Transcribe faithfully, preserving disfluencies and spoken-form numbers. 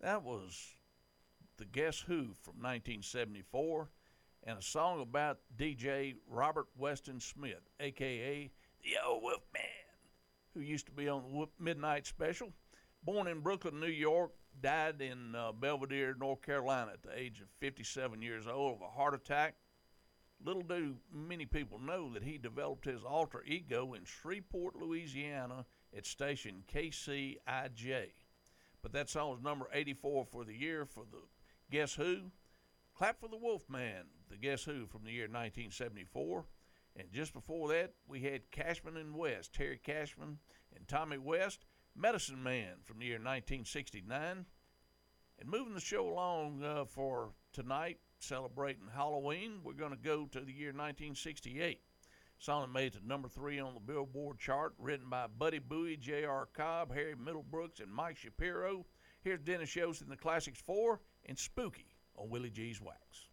That was the Guess Who from nineteen seventy-four, and a song about D J Robert Weston Smith, aka the Old Wolfman, who used to be on the Midnight Special. Born in Brooklyn, New York, died in uh, Belvedere, North Carolina at the age of fifty-seven years old of a heart attack. Little do many people know that he developed his alter ego in Shreveport, Louisiana at station K C I J. But that song was number eighty-four for the year for the Guess Who. Clap for the Wolfman, the Guess Who from the year nineteen seventy-four. And just before that, we had Cashman and West, Terry Cashman and Tommy West, Medicine Man from the year nineteen sixty-nine. And moving the show along uh, for tonight, celebrating Halloween, we're going to go to the year nineteen sixty-eight. Song that made it to number three on the Billboard chart, written by Buddy Bowie, J R. Cobb, Harry Middlebrooks, and Mike Shapiro. Here's Dennis Yost in the Classics four and Spooky on Willie G's Wax.